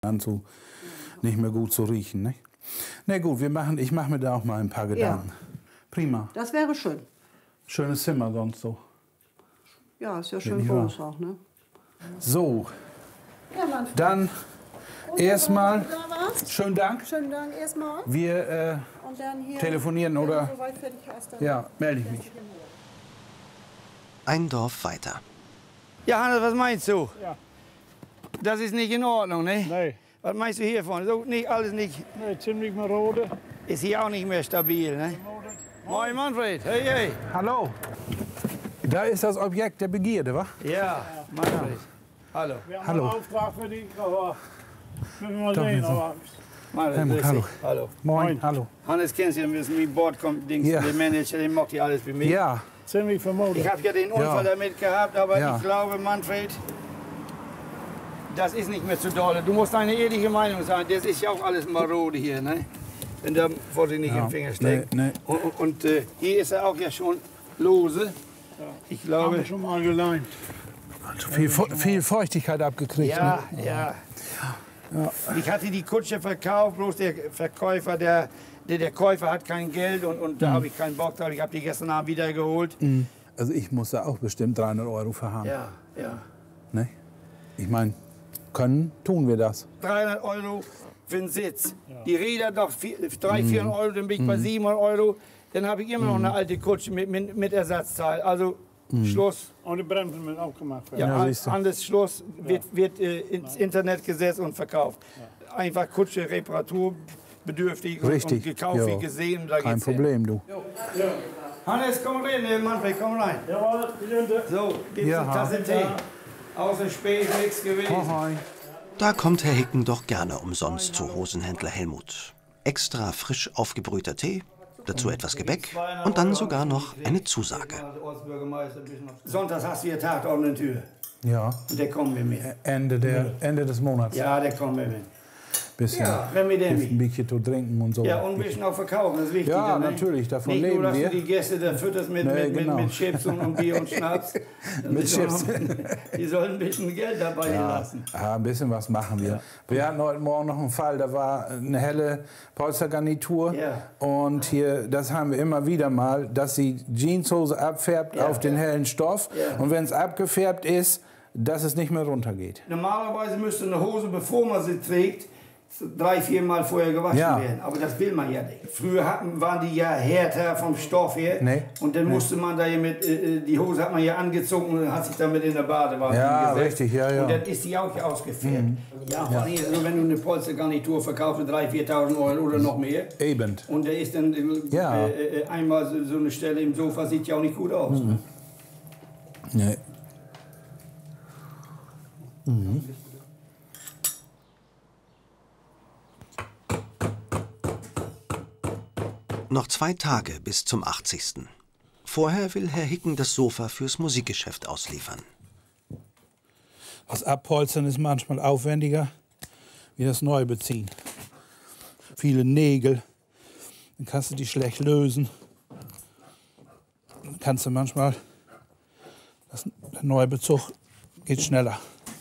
an zu nicht mehr gut zu riechen. Ne? Na gut, ich mache mir da auch mal ein paar Gedanken. Ja. Prima. Das wäre schön. Schönes Zimmer sonst so. Ja, ist ja schön groß auch, ne? So, Ja, Manfred. dann erstmal, schönen Dank. Schönen Dank erstmal. Wir Und dann hier, telefonieren oder? Soweit fertig hast, dann Ja, melde ich mich. Ein Dorf weiter. Ja, Hannes, was meinst du? Ja. Das ist nicht in Ordnung, ne? Nee, Was meinst du hiervon? So nicht, alles nicht, nee, ziemlich marode. ist hier auch nicht mehr stabil, ne? Moin Manfred, hey, hey. Hallo. Da ist das Objekt der Begierde, wa? Ja, Manfred. Hallo. Wir haben Hallo. einen Auftrag für die, aber müssen wir mal Doch, sehen. so. Aber Manfred, Helmut, grüß hallo. dich. Hallo. Moin, Moin. hallo. Hannes kennst du, wenn mit Bord kommt, Dings, Ja. der Manager, den macht hier alles für mich. Ja, ziemlich vermutet. Ich habe ja den Unfall damit gehabt, aber Ja. ich glaube, Manfred, das ist nicht mehr zu doll. Du musst eine ehrliche Meinung sagen. Das ist ja auch alles marode hier, ne? Wenn der vorsichtig nicht Ja. im Finger steckt. Nee. Und hier ist er auch ja schon lose. Ich Haben glaube. wir schon mal geleimt. also viel Feuchtigkeit abgekriegt. Ja, Ne? ja. Ich hatte die Kutsche verkauft, bloß der Verkäufer, der Käufer hat kein Geld und da habe ich keinen Bock drauf. Ich habe die gestern Abend wieder geholt. Also ich muss da auch bestimmt 300 € für haben. Ja, ja. Ne? Ich meine, tun wir das. 300 € für den Sitz. Die Räder noch 300, 400 €, dann bin ich bei 700 €. Dann habe ich immer noch eine alte Kutsche mit Ersatzteil. Also Schluss. Und die Bremsen müssen auch gemacht werden. Ja, Ja, siehst du. anderes Schluss wird ins Internet gesetzt und verkauft. Einfach Kutsche reparaturbedürftig Richtig, und gekauft ja. wie gesehen. Da Kein geht's hin. Problem, du. Hannes, komm rein, Manfred, komm rein. Jawohl, bitte. So, gibt's Ja. eine Tasse Tee. Außer spät nichts gewesen. Hoi. Da kommt Herr Hicken doch gerne umsonst zu Hosenhändler Helmut. Extra frisch aufgebrühter Tee, dazu etwas Gebäck und dann sogar noch eine Zusage. Sonntags hast du hier Tag an der Tür. Ja, Und der kommt mit mir. Ende des Monats. Ja, der kommt mit mir. Bisschen, Ja, wenn wir denn ein bisschen zu trinken und so. Ja, und ein bisschen auch verkaufen, das ist wichtig. Ja, ne? natürlich, davon Nicht leben nur, dass wir. du die Gäste da fütterst mit Genau. Chips und Bier und Schnaps. Mit Chips. Die sollen ein bisschen Geld dabei lassen. Ja, ein bisschen was machen wir. Wir hatten heute Morgen noch einen Fall, da war eine helle Polstergarnitur. Ja. Und hier, das haben wir immer wieder mal, dass die Jeanshose abfärbt Ja. auf den hellen Stoff. Ja. Und wenn es abgefärbt ist, dass es nicht mehr runtergeht. Normalerweise müsste eine Hose, bevor man sie trägt, 3, 4 Mal vorher gewaschen Ja. werden. Aber das will man ja nicht. Früher waren die ja härter vom Stoff her. Nee. Und dann musste man da ja mit, die Hose hat man ja angezogen und hat sich damit in der Badewanne Ja, gesetzt. richtig, ja. Und dann ist die auch ausgefärbt. Ja, vor allem, also wenn du eine Polstergarnitur verkaufst für 3.000, 4.000 € oder noch mehr. Eben. Und da ist dann Ja. einmal so eine Stelle im Sofa, sieht ja auch nicht gut aus. Ne? Nee. Noch 2 Tage bis zum 80. Vorher will Herr Hicken das Sofa fürs Musikgeschäft ausliefern. Das Abpolstern ist manchmal aufwendiger wie das Neubeziehen. Viele Nägel, dann kannst du die schlecht lösen. Dann kannst du manchmal, der Neubezug geht schneller.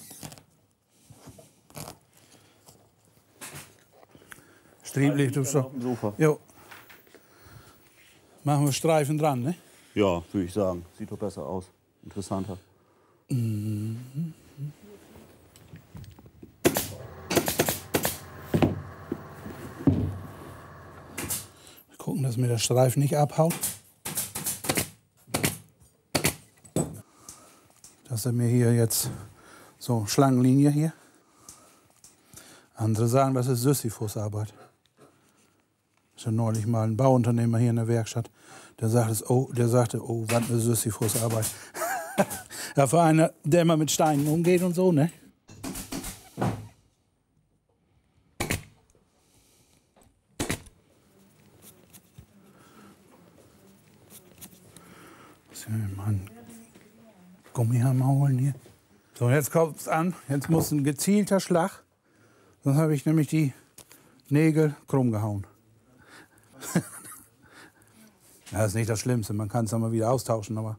Strieblich, du so. Sofa. Jo. Machen wir Streifen dran, ne? Ja, würde ich sagen. Sieht doch besser aus. Interessanter. Gucken, dass mir der Streifen nicht abhaut. Dass er mir hier jetzt so Schlangenlinie hier. Andere sagen, das ist Sisyphusarbeit. Ich hatte neulich mal ein Bauunternehmer hier in der Werkstatt, der sagte, oh, was eine Sisyphusarbeit. Ja, für einen, der immer mit Steinen umgeht und so, ne? Mal einen Gummihammer holen hier. So, jetzt kommt's an. Jetzt muss ein gezielter Schlag. Sonst habe ich nämlich die Nägel krumm gehauen. Das ist nicht das Schlimmste. Man kann es dann mal wieder austauschen, aber